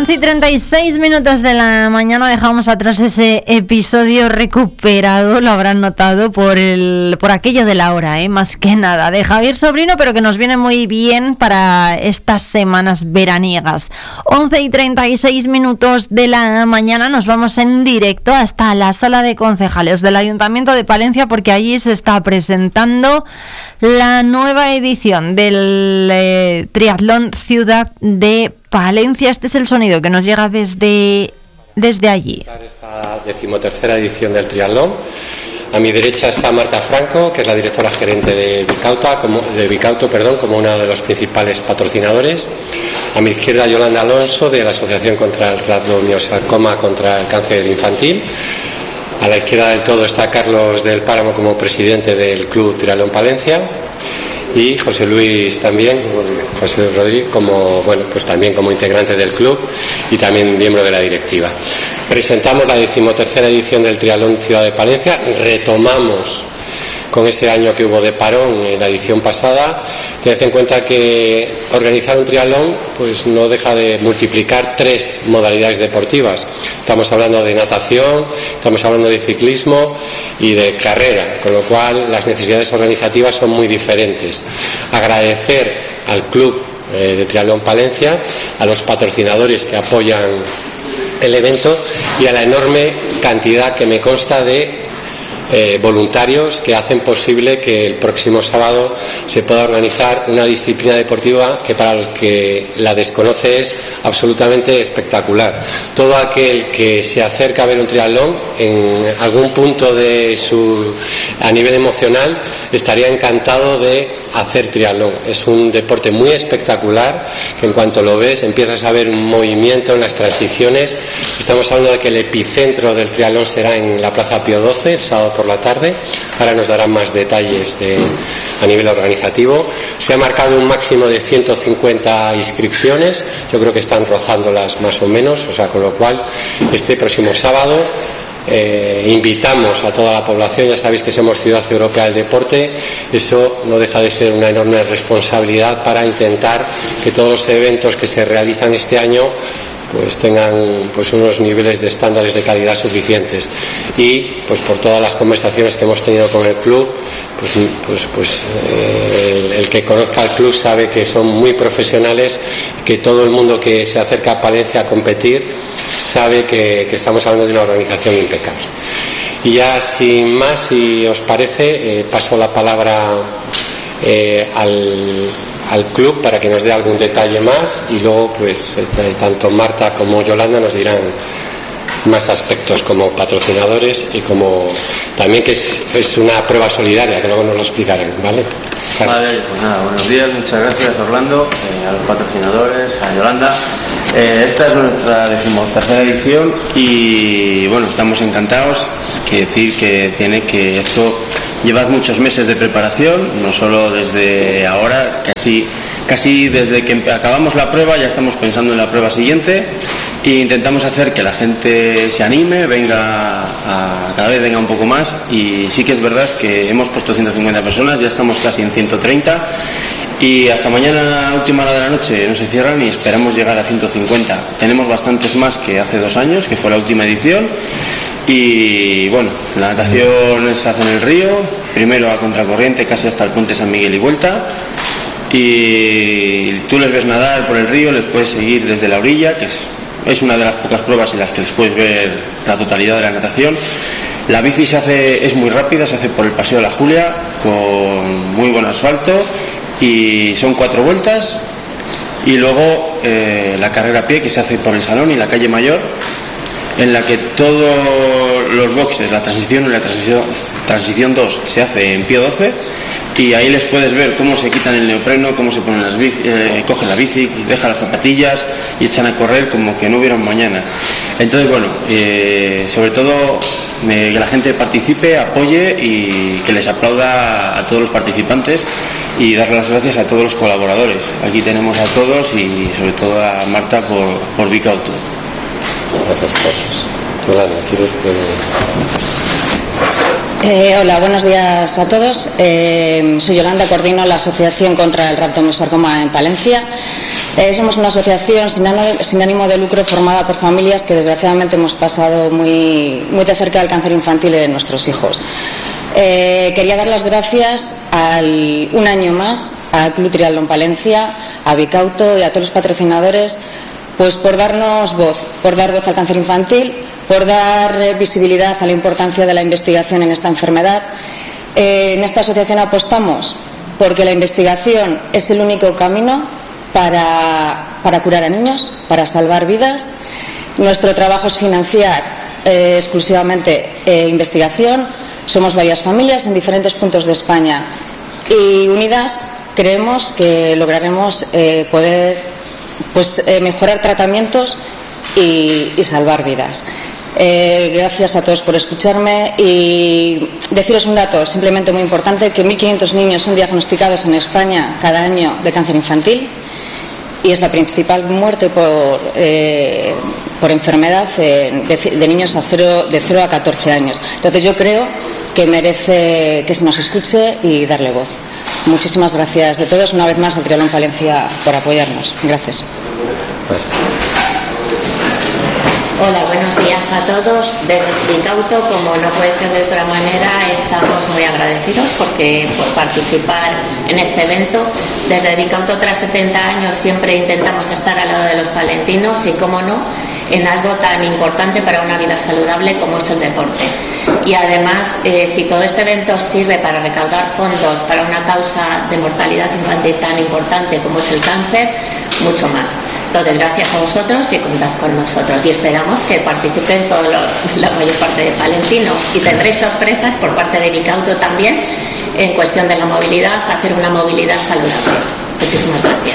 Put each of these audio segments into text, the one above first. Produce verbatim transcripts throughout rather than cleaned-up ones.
once y treinta y seis minutos de la mañana dejamos atrás ese episodio recuperado, lo habrán notado, por el por aquello de la hora, ¿eh? Más que nada, de Javier Sobrino, pero que nos viene muy bien para estas semanas veraniegas. once y treinta y seis minutos de la mañana nos vamos en directo hasta la sala de concejales del Ayuntamiento de Palencia, porque allí se está presentando la nueva edición del eh, Triatlón Ciudad de Palencia. Este es el sonido que nos llega desde, desde allí. Esta decimotercera edición del triatlón. A mi derecha está Marta Franco, que es la directora gerente de Vicauta, como, de Vicauto, perdón, como uno de los principales patrocinadores. A mi izquierda Yolanda Alonso, de la Asociación contra el Rhabdomiosarcoma contra el Cáncer Infantil. A la izquierda del todo está Carlos del Páramo como presidente del Club Triatlón Palencia. Y José Luis también, José Luis Rodríguez, como, bueno, pues también como integrante del club y también miembro de la directiva. Presentamos la decimotercera edición del Triatlón Ciudad de Palencia, retomamos con ese año que hubo de parón en la edición pasada. Tened en cuenta que organizar un triatlón pues no deja de multiplicar tres modalidades deportivas. Estamos hablando de natación, estamos hablando de ciclismo y de carrera, con lo cual las necesidades organizativas son muy diferentes. Agradecer al Club eh, de Triatlón Palencia, a los patrocinadores que apoyan el evento y a la enorme cantidad que me consta de Eh, voluntarios que hacen posible que el próximo sábado se pueda organizar una disciplina deportiva que para el que la desconoce es absolutamente espectacular. Todo aquel que se acerca a ver un triatlón en algún punto de su a nivel emocional estaría encantado de hacer triatlón. Es un deporte muy espectacular que en cuanto lo ves empiezas a ver un movimiento en las transiciones. Estamos hablando de que el epicentro del triatlón será en la Plaza Pío doce el sábado por la tarde. Ahora nos darán más detalles de, a nivel organizativo. Se ha marcado un máximo de ciento cincuenta inscripciones, yo creo que están rozándolas más o menos, o sea, con lo cual este próximo sábado eh, invitamos a toda la población. Ya sabéis que somos Ciudad Europea del Deporte, eso no deja de ser una enorme responsabilidad para intentar que todos los eventos que se realizan este año pues tengan pues unos niveles de estándares de calidad suficientes. Y pues por todas las conversaciones que hemos tenido con el club, pues pues pues eh, el, el que conozca al club sabe que son muy profesionales, que todo el mundo que se acerca a Palencia a competir sabe que, que estamos hablando de una organización impecable. Y ya sin más, si os parece, eh, paso la palabra eh, al al club para que nos dé algún detalle más y luego pues tanto Marta como Yolanda nos dirán más aspectos como patrocinadores y como también que es, es una prueba solidaria, que luego nos lo explicarán, ¿vale? Vale, pues nada, buenos días, muchas gracias Orlando, eh, a los patrocinadores, a Yolanda. Eh, esta es nuestra decimotercera edición y bueno, estamos encantados. Que decir que tiene que esto lleva muchos meses de preparación, no solo desde ahora, casi casi desde que acabamos la prueba ya estamos pensando en la prueba siguiente e intentamos hacer que la gente se anime, venga a, cada vez venga un poco más. Y sí que es verdad que hemos puesto ciento cincuenta personas, ya estamos casi en ciento treinta y hasta mañana última hora de la noche no se cierran y esperamos llegar a ciento cincuenta. Tenemos bastantes más que hace dos años, que fue la última edición. Y bueno, la natación se hace en el río, primero a contracorriente casi hasta el puente San Miguel y vuelta. Y tú les ves nadar por el río, les puedes seguir desde la orilla, que es, es una de las pocas pruebas en las que les puedes ver la totalidad de la natación. La bici se hace, es muy rápida, se hace por el Paseo de la Julia con muy buen asfalto y son cuatro vueltas. Y luego eh, la carrera a pie que se hace por el Salón y la calle Mayor, en la que todos los boxes, la transición y la transición, transición dos se hace en Pío doce y ahí les puedes ver cómo se quitan el neopreno, cómo se ponen las bici, eh, cogen la bici, dejan las zapatillas y echan a correr como que no hubiera un mañana. Entonces bueno, eh, sobre todo eh, que la gente participe, apoye y que les aplauda a todos los participantes y darle las gracias a todos los colaboradores. Aquí tenemos a todos y sobre todo a Marta por, por Vicauto. Otras cosas. Hola, ¿quieres que... Eh, hola, buenos días a todos. Eh, soy Yolanda, coordino la Asociación contra el Rhabdomiosarcoma en Palencia. Eh, somos una asociación sin ánimo, sin ánimo de lucro formada por familias que desgraciadamente hemos pasado muy, muy de cerca del cáncer infantil en nuestros hijos. Eh, quería dar las gracias al, un año más al Club Triatlón Palencia, a Bicauto y a todos los patrocinadores, pues por darnos voz, por dar voz al cáncer infantil, por dar eh, visibilidad a la importancia de la investigación en esta enfermedad. Eh, en esta asociación apostamos porque la investigación es el único camino para, para curar a niños, para salvar vidas. Nuestro trabajo es financiar eh, exclusivamente eh, investigación. Somos varias familias en diferentes puntos de España y unidas creemos que lograremos eh, poder pues, eh, mejorar tratamientos y, y salvar vidas. Eh, gracias a todos por escucharme y deciros un dato simplemente muy importante, que mil quinientos niños son diagnosticados en España cada año de cáncer infantil y es la principal muerte por, eh, por enfermedad eh, de, de niños a cero, de cero a catorce años. Entonces yo creo que merece que se nos escuche y darle voz. Muchísimas gracias de todos una vez más al Triatlón Palencia por apoyarnos. Gracias. Hola, buenos días a todos. Desde Bicauto, como no puede ser de otra manera, estamos muy agradecidos porque por participar en este evento. Desde Bicauto, tras setenta años, siempre intentamos estar al lado de los palentinos y, cómo no, en algo tan importante para una vida saludable como es el deporte. Y además, eh, si todo este evento sirve para recaudar fondos para una causa de mortalidad infantil tan importante como es el cáncer, mucho más. Entonces, gracias a vosotros y contad con nosotros y esperamos que participen todos los, la mayor parte de palentinos y tendréis sorpresas por parte de Bicauto también en cuestión de la movilidad, hacer una movilidad saludable. Muchísimas gracias.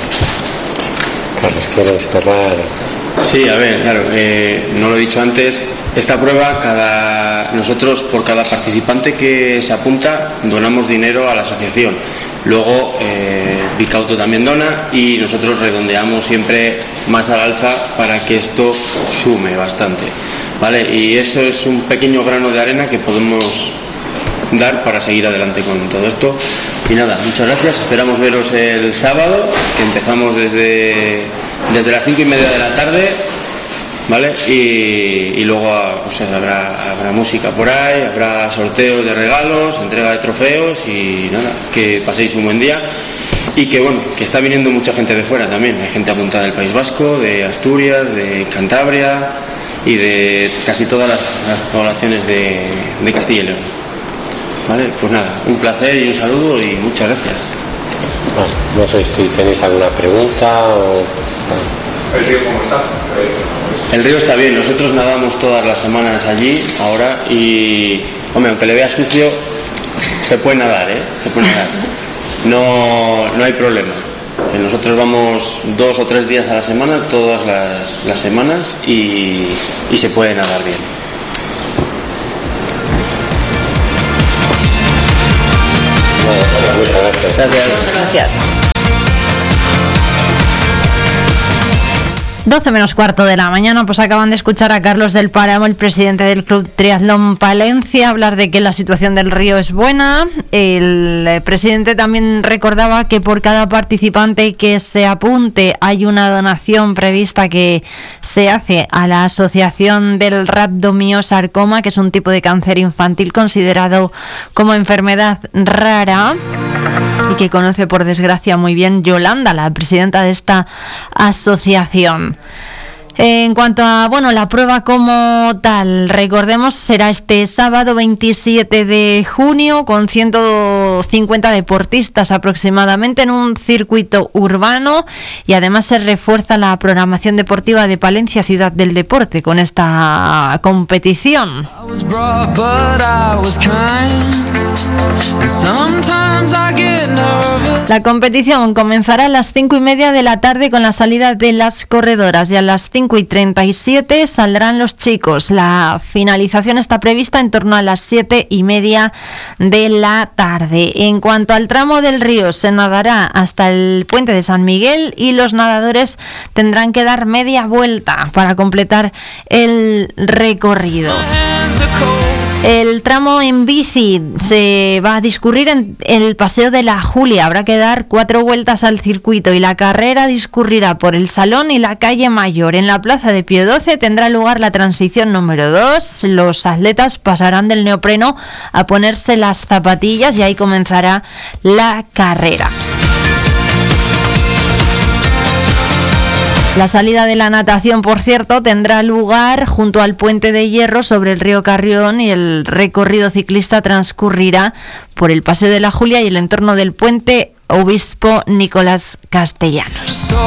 Carlos, ¿quieres cerrar? Sí, a ver, claro, eh, no lo he dicho antes, esta prueba, cada nosotros por cada participante que se apunta donamos dinero a la asociación. Luego eh, Bicauto también dona y nosotros redondeamos siempre más al alza para que esto sume bastante, ¿vale? Y eso es un pequeño grano de arena que podemos dar para seguir adelante con todo esto. Y nada, muchas gracias, esperamos veros el sábado, que empezamos desde, desde las cinco y media de la tarde, ¿vale? Y, y luego pues, habrá, habrá música por ahí, habrá sorteos de regalos, entrega de trofeos y nada, que paséis un buen día. Y que bueno, que está viniendo mucha gente de fuera también, hay gente apuntada del País Vasco, de Asturias, de Cantabria y de casi todas las, las poblaciones de, de Castilla y León. Vale, pues nada, un placer y un saludo y muchas gracias. Bueno, no sé si tenéis alguna pregunta o... ¿El río cómo está? El río está bien, nosotros nadamos todas las semanas allí ahora y, hombre, aunque le vea sucio, se puede nadar, ¿eh? Se puede nadar. No, no hay problema. Nosotros vamos dos o tres días a la semana, todas las, las semanas y, y se puede nadar bien. Muchas gracias. Gracias. Gracias. doce menos cuarto de la mañana, pues acaban de escuchar a Carlos del Páramo, el presidente del Club Triatlón Palencia, hablar de que la situación del río es buena. El presidente también recordaba que por cada participante que se apunte hay una donación prevista que se hace a la Asociación del Rhabdomiosarcoma, que es un tipo de cáncer infantil considerado como enfermedad rara y que conoce por desgracia muy bien Yolanda, la presidenta de esta asociación. En cuanto a bueno la prueba como tal, recordemos, será este sábado veintisiete de junio con ciento cincuenta deportistas aproximadamente en un circuito urbano y además se refuerza la programación deportiva de Palencia Ciudad del Deporte con esta competición. La competición comenzará a las cinco y media de la tarde con la salida de las corredoras y a las cinco y treinta y siete saldrán los chicos. La finalización está prevista en torno a las siete y media de la tarde. En cuanto al tramo del río, se nadará hasta el puente de San Miguel y los nadadores tendrán que dar media vuelta para completar el recorrido. El tramo en bici se va a discurrir en el Paseo de la Julia. Habrá que dar cuatro vueltas al circuito y la carrera discurrirá por el Salón y la calle Mayor. En la Plaza de Pío doce tendrá lugar la transición número dos. Los atletas pasarán del neopreno a ponerse las zapatillas y ahí comenzará la carrera. La salida de la natación, por cierto, tendrá lugar junto al Puente de Hierro sobre el río Carrión y el recorrido ciclista transcurrirá por el Paseo de la Julia y el entorno del Puente Obispo Nicolás Castellanos.